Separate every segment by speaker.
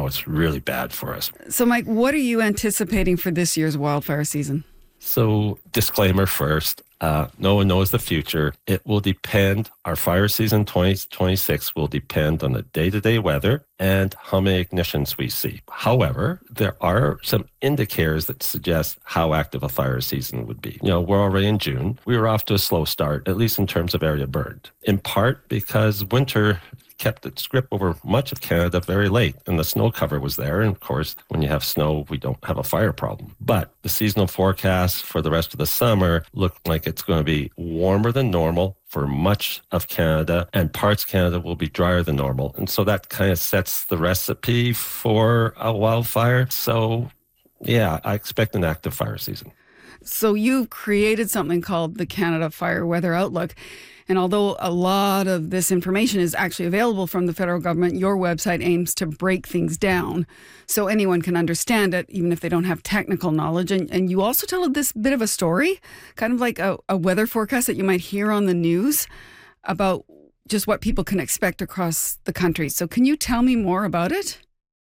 Speaker 1: it's really bad for us.
Speaker 2: So, Mike, what are you anticipating for this year's wildfire season?
Speaker 1: So, disclaimer first, no one knows the future. It will depend, our fire season 2026 will depend on the day-to-day weather and how many ignitions we see. However, there are some indicators that suggest how active a fire season would be. We're already in June. We were off to a slow start, at least in terms of area burned, in part because winter kept its grip over much of Canada very late, and the snow cover was there. And of course, when you have snow, we don't have a fire problem. But the seasonal forecasts for the rest of the summer look like it's going to be warmer than normal for much of Canada, and parts of Canada will be drier than normal. And so that kind of sets the recipe for a wildfire. So yeah, I expect an active fire season.
Speaker 2: So you've created something called the Canada Fire Weather Outlook. And although a lot of this information is actually available from the federal government, your website aims to break things down so anyone can understand it, even if they don't have technical knowledge. And you also tell this bit of a story, kind of like a weather forecast that you might hear on the news about just what people can expect across the country. So can you tell me more about it?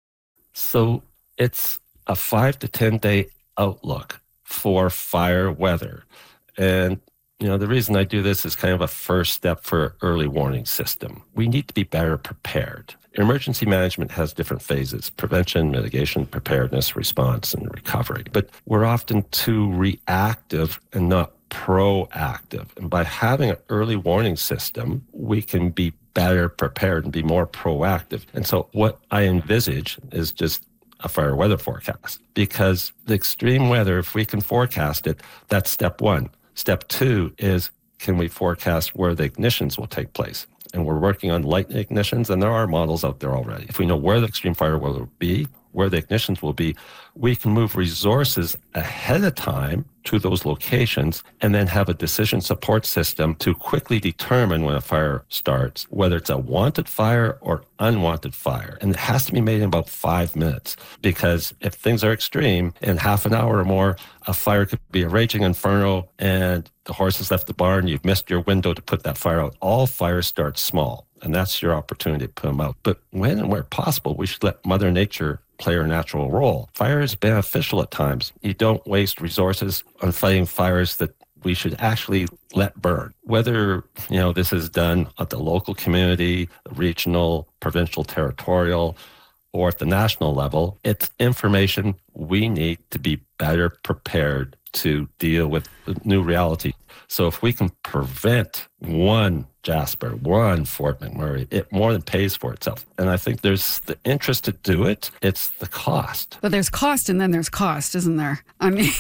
Speaker 1: So it's a 5 to 10 day outlook for fire weather. And the reason I do this is kind of a first step for an early warning system. We need to be better prepared. Emergency management has different phases: prevention, mitigation, preparedness, response, and recovery. But we're often too reactive and not proactive. And by having an early warning system, we can be better prepared and be more proactive. And so what I envisage is just a fire weather forecast, because the extreme weather, if we can forecast it, that's step one. Step two is, can we forecast where the ignitions will take place? And we're working on light ignitions, and there are models out there already. If we know where the extreme fire will be, where the ignitions will be, we can move resources ahead of time to those locations and then have a decision support system to quickly determine when a fire starts, whether it's a wanted fire or unwanted fire. And it has to be made in about 5 minutes, because if things are extreme, in half an hour or more, a fire could be a raging inferno and the horses left the barn, you've missed your window to put that fire out. All fires start small, and that's your opportunity to put them out. But when and where possible, we should let Mother Nature play her natural role. Fire is beneficial at times. You don't waste resources on fighting fires that we should actually let burn. Whether, this is done at the local community, regional, provincial, territorial, or at the national level, it's information we need to be better prepared to deal with the new reality. So if we can prevent one Jasper, one Fort McMurray, it more than pays for itself. And I think there's the interest to do it. It's the cost.
Speaker 2: But there's cost, and then there's cost, isn't there? I mean,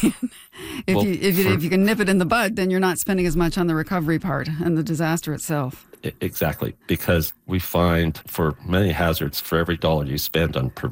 Speaker 2: if you can nip it in the bud, then you're not spending as much on the recovery part and the disaster itself.
Speaker 1: Exactly, because we find for many hazards, for every dollar you spend on